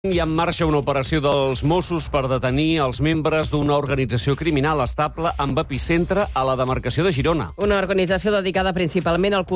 Hi ha en marxa una operació dels Mossos per detenir els membres d'una organització criminal estable amb epicentre a la demarcació de Girona. Una organització dedicada principalment al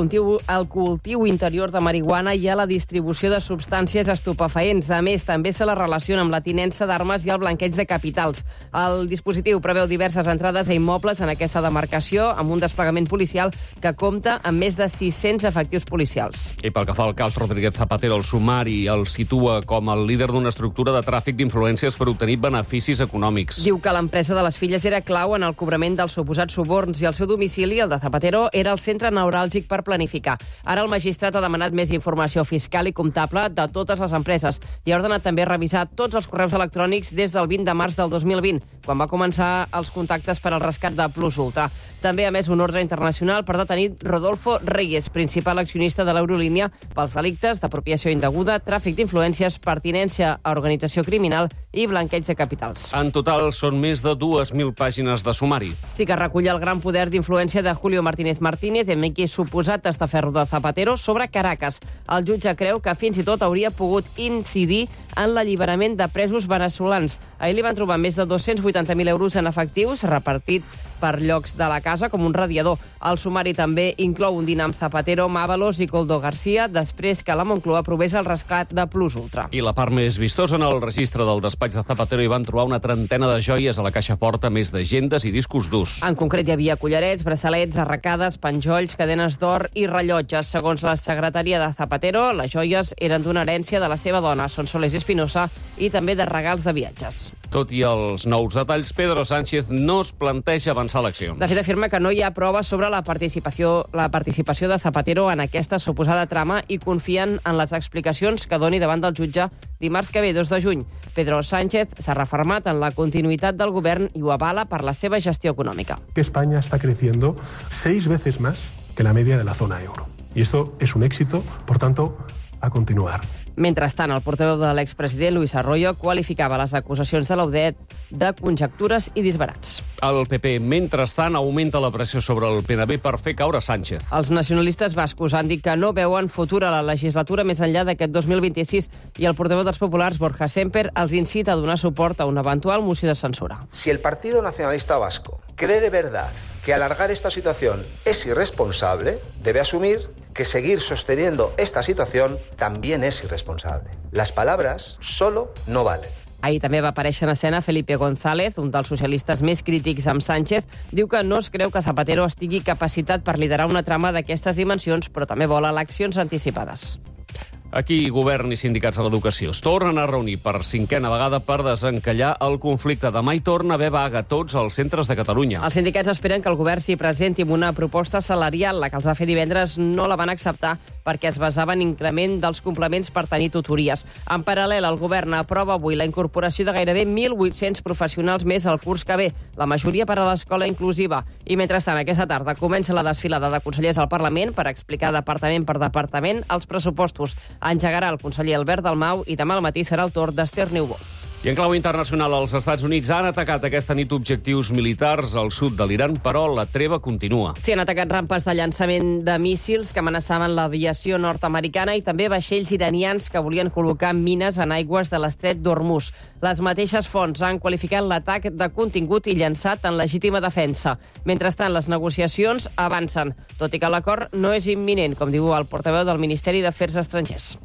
cultiu interior de marihuana i a la distribució de substàncies estupefaents. A més, també se la relaciona amb la tinença d'armes i el blanqueig de capitals. El dispositiu preveu diverses entrades a immobles en aquesta demarcació amb un desplegament policial que compta amb més de 600 efectius policials. I pel que fa al cas Rodríguez Zapatero, el sumari el situa com el líder d'una estructura de tràfic d'influències per obtenir beneficis econòmics. Diu que l'empresa de les filles era clau en el cobrament dels suposats suborns i el seu domicili, el de Zapatero, era el centre neuràlgic per planificar. Ara el magistrat ha demanat més informació fiscal i comptable de totes les empreses i ha ordenat també revisar tots els correus electrònics des del 20 de març del 2020, quan va començar els contactes per al rescat de Plus Ultra. També ha emès un ordre internacional per detenir Rodolfo Reyes, principal accionista de l'Eurolínia, pels delictes d'apropiació indeguda, tràfic d'influències, pertinença a organització criminal i blanqueig de capitals. En total són més de 2.000 pàgines de sumari. Sí que recull el gran poder d'influència de Julio Martínez Martínez, amic i suposat testaferro de Zapatero, sobre Caracas. El jutge creu que fins i tot hauria pogut incidir en l'alliberament de presos veneçolans. Ahir li van trobar més de 280.000 euros en efectius, repartit per llocs de la casa com un radiador. El sumari també inclou un dinar amb Zapatero, Mábalos i Coldo García, després que la Moncloa aprovés el rescat de Plus Ultra. I la part més vistosa, en el registre del despatx de Zapatero hi van trobar una trentena de joies a la caixa forta, més d'agendes i discos durs. En concret hi havia collarets, braçalets, arracades, penjolls, cadenes d'or i rellotges. Segons la secretaria de Zapatero, les joies eren d'una herència de la seva dona, Sonsoles Espinosa, i també de regals de viatges. Tot i els nous detalls, Pedro Sánchez no es planteja avançar eleccions. De fet, afirma que no hi ha proves sobre la participació de Zapatero en aquesta suposada trama i confien en les explicacions que doni davant del jutge dimarts que ve, 2 de juny. Pedro Sánchez s'ha refermat en la continuïtat del govern i ho avala per la seva gestió econòmica. España está creciendo 6 veces más que la media de la zona euro. Y esto es un éxito, por tanto, a continuar. Mentrestant, el portaveu de l'expresident, Luis Arroyo, qualificava les acusacions de l'Audet de conjectures i disbarats. El PP, mentrestant, augmenta la pressió sobre el PNB per fer caure Sánchez. Els nacionalistes bascos han dit que no veuen futur a la legislatura més enllà d'aquest 2026 i el portaveu dels populars, Borja Semper, els incita a donar suport a una eventual moció de censura. Si el Partido Nacionalista Vasco cree de verdad que alargar esta situación es irresponsable, debe asumir que seguir sosteniendo esta situación también es irresponsable. Las palabras solo no valen. Ahir també va aparèixer en escena Felipe González, un dels socialistes més crítics amb Sánchez. Diu que no es creu que Zapatero estigui capacitat per liderar una trama d'aquestes dimensions, però també vol eleccions anticipades. Aquí, govern i sindicats de l'educació es tornen a reunir per 5a vegada per desencallar el conflicte. Demà hi torna a haver vaga a tots els centres de Catalunya. Els sindicats esperen que el govern s'hi presenti amb una proposta salarial. La que els va fer divendres no la van acceptar perquè es basava en increment dels complements per tenir tutories. En paral·lel, el govern aprova avui la incorporació de gairebé 1.800 professionals més al curs que ve, la majoria per a l'escola inclusiva. I mentrestant, aquesta tarda comença la desfilada de consellers al Parlament per explicar departament per departament els pressupostos. Engegarà el conseller Albert Dalmau i demà al matí serà el torn d'Esther Niubó. I en clau internacional, els Estats Units han atacat aquesta nit objectius militars al sud de l'Iran, però la treva continua. Sí, han atacat rampes de llançament de míssils que amenaçaven l'aviació nord-americana i també vaixells iranians que volien col·locar mines en aigües de l'estret d'Hormuz. Les mateixes fonts han qualificat l'atac de contingut i llançat en legítima defensa. Mentrestant, les negociacions avancen, tot i que l'acord no és imminent, com diu el portaveu del Ministeri d'Afers Estrangers.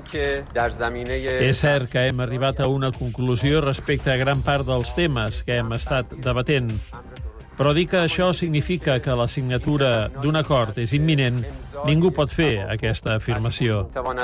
És cert que hem arribat a una conclusió respecte a gran part dels temes que hem estat debatent. Però dir que això significa que la signatura d'un acord és imminent, ningú pot fer aquesta afirmació.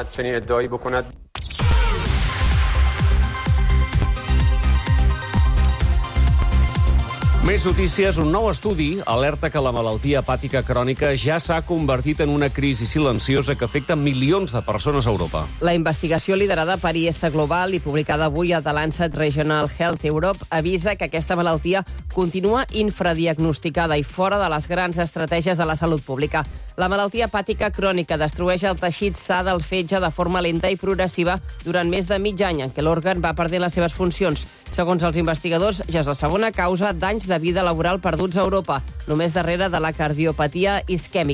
Més notícies. Un nou estudi alerta que la malaltia hepàtica crònica ja s'ha convertit en una crisi silenciosa que afecta milions de persones a Europa. La investigació liderada per IS Global i publicada avui a The Lancet Regional Health Europe avisa que aquesta malaltia continua infradiagnosticada i fora de les grans estratègies de la salut pública. La malaltia hepàtica crònica destrueix el teixit sa del fetge de forma lenta i progressiva durant més de mig any en què l'òrgan va perdent les seves funcions. Segons els investigadors, ja és la segona causa d'anys de vida laboral perduts a Europa, només darrere de la cardiopatia isquèmica.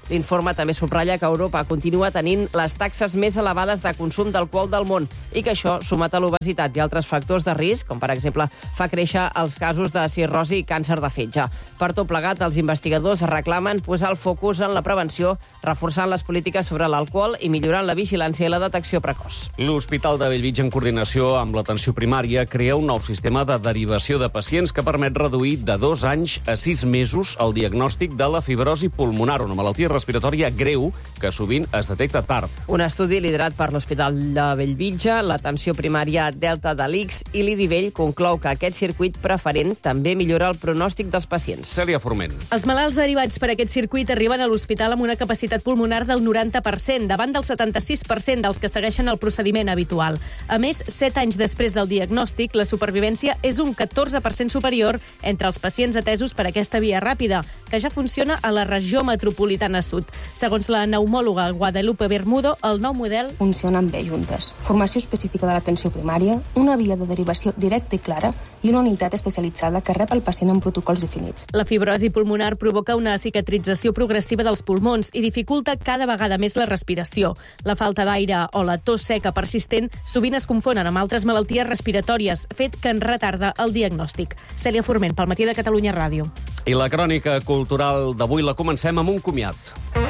L'informe també subratlla que Europa continua tenint les taxes més elevades de consum d'alcohol del món i que això, sumat a l'obesitat i altres factors de risc, com per exemple fa créixer els casos de cirrosi i càncer de fetge. Per tot plegat, els investigadors reclamen posar el focus en la prevenció, reforçant les polítiques sobre l'alcohol i millorant la vigilància i la detecció precoç. L'Hospital de Bellvitge, en coordinació amb l'atenció primària, crea un nou sistema de derivació de pacients que permet reduir de 2 anys a 6 mesos el diagnòstic de la fibrosi pulmonar, una malaltia respiratòria greu que sovint es detecta tard. Un estudi liderat per l'Hospital de Bellvitge, l'atenció primària Delta de l'Ix i l'IDIVell conclou que aquest circuit preferent també millora el pronòstic dels pacients. Cèlia Forment. Els malalts derivats per aquest circuit arriben a l'hospital amb una capacitat pulmonar del 90%, davant del 76% dels que segueixen el procediment habitual. A més, 7 anys després del diagnòstic, la supervivència és un 14% superior entre els pacients atesos per aquesta via ràpida, que ja funciona a la regió metropolitana sud. Segons la pneumòloga Guadalupe Bermudo, el nou model funcionen bé juntes. Formació específica de l'atenció primària, una via de derivació directa i clara i una unitat especialitzada que rep el pacient en protocols definits. La fibrosi pulmonar provoca una cicatrització progressiva dels pulmons i dificulta cada vegada més la respiració. La falta d'aire o la tos seca persistent sovint es confonen amb altres malalties respiratòries, fet que en retarda el diagnòstic. Cèlia Forment, pel Matí de Catalunya Ràdio. I la crònica cultural d'avui la comencem amb un comiat.